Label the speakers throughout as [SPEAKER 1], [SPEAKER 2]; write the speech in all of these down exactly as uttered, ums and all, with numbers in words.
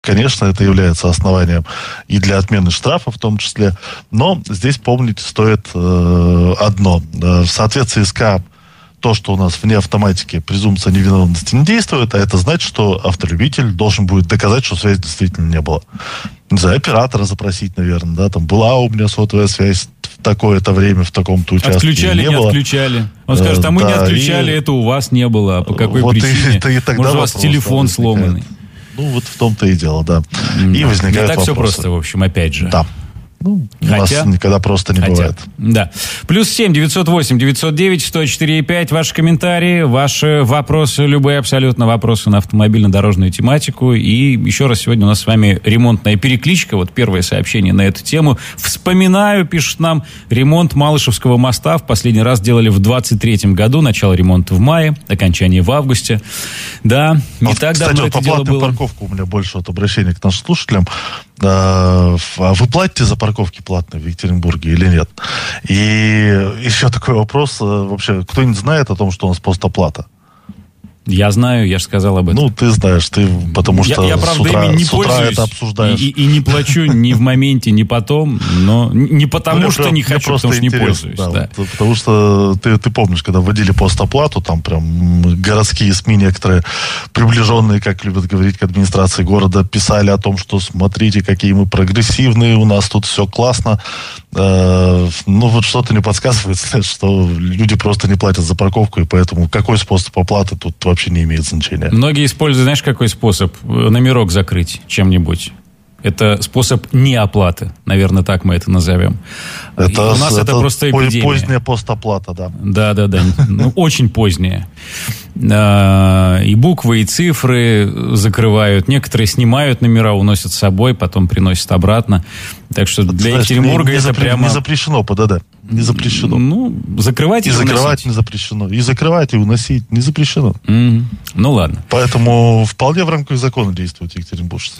[SPEAKER 1] конечно, это является основанием и для отмены штрафа в том числе. Но здесь помнить стоит э, одно. В соответствии с КАП то, что у нас вне автоматики презумпция невиновности не действует, а это значит, что автолюбитель должен будет доказать, что связи действительно не было. Не знаю, оператора запросить, наверное, да, там была у меня сотовая связь в такое-то время, в таком-то участке.
[SPEAKER 2] Отключали, не, не было. Отключали. Он скажет, а мы да, не отключали, и... это у вас не было. А по какой вот причине? И, и, и Может, у вас телефон сломанный.
[SPEAKER 1] Ну, вот в том-то и дело, да.
[SPEAKER 2] Mm.
[SPEAKER 1] И возникают
[SPEAKER 2] не так
[SPEAKER 1] вопросы.
[SPEAKER 2] Все просто, в общем, опять же.
[SPEAKER 1] Да. Ну,
[SPEAKER 2] Хотя,
[SPEAKER 1] у нас никогда просто не
[SPEAKER 2] хотя,
[SPEAKER 1] бывает.
[SPEAKER 2] Да. Плюс семь девятьсот восемь девятьсот девять сто четыре пять. Ваши комментарии, ваши вопросы, любые абсолютно вопросы на автомобильно-дорожную тематику. И еще раз, сегодня у нас с вами ремонтная перекличка. Вот первое сообщение на эту тему. Вспоминаю, пишет нам, ремонт Малышевского моста в последний раз делали в двадцать третьем году. Начало ремонта в мае, окончание в августе. Да, не вот, так
[SPEAKER 1] кстати,
[SPEAKER 2] давно
[SPEAKER 1] вот
[SPEAKER 2] это дело было.
[SPEAKER 1] Кстати, по платной парковке у меня больше вот обращения к нашим слушателям. А вы платите за парковки платные в Екатеринбурге или нет? И еще такой вопрос. Вообще, кто-нибудь знает о том, что у нас постоплата?
[SPEAKER 2] Я знаю, я же сказал об этом.
[SPEAKER 1] Ну, ты знаешь, ты потому что
[SPEAKER 2] я, я, правда,
[SPEAKER 1] с утра,
[SPEAKER 2] ими не
[SPEAKER 1] с утра
[SPEAKER 2] пользуюсь
[SPEAKER 1] это обсуждаешь.
[SPEAKER 2] И, и, и не плачу ни в моменте, ни потом, но не потому,
[SPEAKER 1] ну,
[SPEAKER 2] что
[SPEAKER 1] прям,
[SPEAKER 2] не хочу, потому что не пользуюсь.
[SPEAKER 1] Да,
[SPEAKER 2] да.
[SPEAKER 1] Вот, потому что ты, ты помнишь, когда вводили постоплату, там прям городские СМИ некоторые, приближенные, как любят говорить, к администрации города, писали о том, что смотрите, какие мы прогрессивные, у нас тут все классно. Э, ну, вот что-то не подсказывает, что люди просто не платят за парковку, и поэтому какой способ оплаты тут вообще не имеет значения.
[SPEAKER 2] Многие используют, знаешь, какой способ? Номерок закрыть чем-нибудь. Это способ неоплаты, наверное, так мы это назовем.
[SPEAKER 1] Это,
[SPEAKER 2] у нас это,
[SPEAKER 1] это
[SPEAKER 2] просто эпидемия.
[SPEAKER 1] Поздняя постоплата, да.
[SPEAKER 2] Да, да, да. Ну, очень поздняя. И буквы, и цифры закрывают. Некоторые снимают номера, уносят с собой, потом приносят обратно. Так что для Знаешь, Екатеринбурга
[SPEAKER 1] не, не
[SPEAKER 2] это
[SPEAKER 1] запре-
[SPEAKER 2] прямо...
[SPEAKER 1] Не запрещено ПДД. Не запрещено.
[SPEAKER 2] Ну, закрывать и,
[SPEAKER 1] и закрывать
[SPEAKER 2] уносить.
[SPEAKER 1] не запрещено. И закрывать, и уносить не запрещено.
[SPEAKER 2] Mm-hmm. Ну, ладно.
[SPEAKER 1] Поэтому вполне в рамках закона действуют екатеринбуржцы.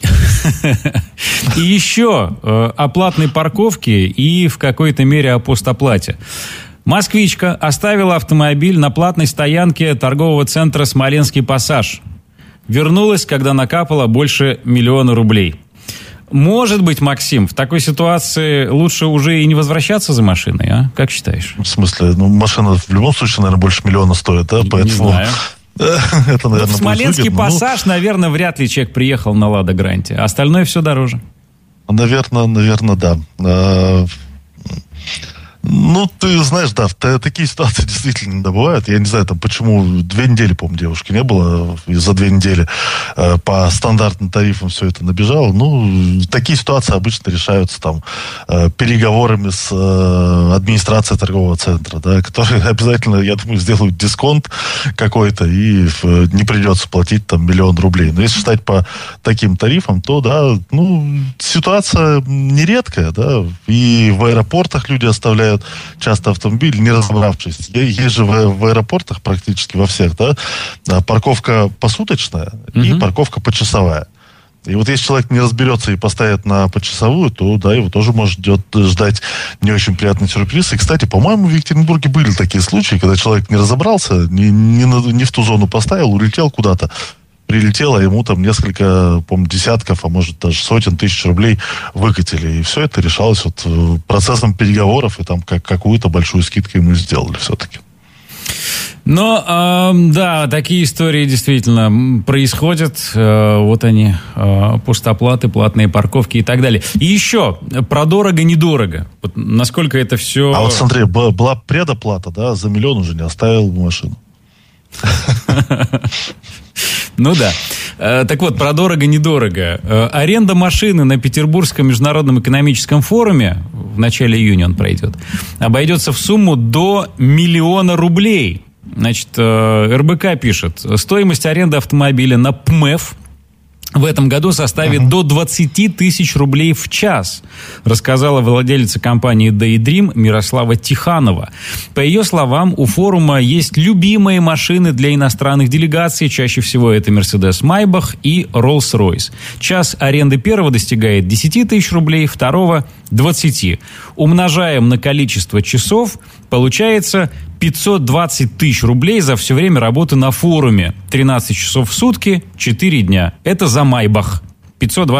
[SPEAKER 2] И еще о платной парковке и в какой-то мере о постоплате. Москвичка оставила автомобиль на платной стоянке торгового центра «Смоленский пассаж». Вернулась, когда накапало больше миллиона рублей. Может быть, Максим, в такой ситуации лучше уже и не возвращаться за машиной, а? Как считаешь?
[SPEAKER 1] В смысле? Ну, машина в любом случае, наверное, больше миллиона стоит, да?
[SPEAKER 2] Не,
[SPEAKER 1] Поэтому...
[SPEAKER 2] не знаю.
[SPEAKER 1] Это, наверное,
[SPEAKER 2] в Смоленский
[SPEAKER 1] выгодно,
[SPEAKER 2] пассаж,
[SPEAKER 1] ну...
[SPEAKER 2] наверное, вряд ли человек приехал на «Лада Гранте». Остальное все дороже.
[SPEAKER 1] Наверное, наверное, да. Ну, ты знаешь, да, такие ситуации действительно да, бывают. Я не знаю, там, почему две недели, по-моему, девушки не было. И за две недели э, по стандартным тарифам все это набежало. Ну, такие ситуации обычно решаются там э, переговорами с э, администрацией торгового центра, да, которые обязательно, я думаю, сделают дисконт какой-то, и э, не придется платить там миллион рублей. Но если считать по таким тарифам, то, да, ну, ситуация нередкая, да, и в аэропортах люди оставляют часто автомобиль, не разобравшись. Есть же в, в аэропортах практически во всех, да, парковка посуточная mm-hmm. и парковка почасовая. И вот если человек не разберется и поставит на почасовую, то, да, его тоже может ждет, ждать не очень приятный сюрприз. И, кстати, по-моему, в Екатеринбурге были такие случаи, когда человек не разобрался, не, не, не в ту зону поставил, улетел куда-то, прилетело, а ему там несколько, по-моему, десятков, а может даже сотен тысяч рублей выкатили. И все это решалось вот процессом переговоров, и там как, какую-то большую скидку ему сделали все-таки.
[SPEAKER 2] Но, э, да, такие истории действительно происходят. Э, вот они, э, постоплаты, платные парковки и так далее. И еще, про дорого-недорого. Вот насколько это все...
[SPEAKER 1] А вот смотри, была предоплата, да, за миллион уже не оставил машину.
[SPEAKER 2] Ну да. Так вот, про дорого-недорого. Аренда машины на Петербургском международном экономическом форуме, в начале июня он пройдет, обойдется в сумму до миллиона рублей. Значит, эр бэ ка пишет, стоимость аренды автомобиля на пэ эм и эф в этом году составит uh-huh. до двадцать тысяч рублей в час, рассказала владелица компании Daydream Мирослава Тиханова. По ее словам, у форума есть любимые машины для иностранных делегаций. Чаще всего это Mercedes Maybach и Rolls-Royce. Час аренды первого достигает десять тысяч рублей, второго – двадцать. Умножаем на количество часов, получается пятьсот двадцать тысяч рублей за все время работы на форуме. тринадцать часов в сутки, четыре дня. Это за Майбах. пятьсот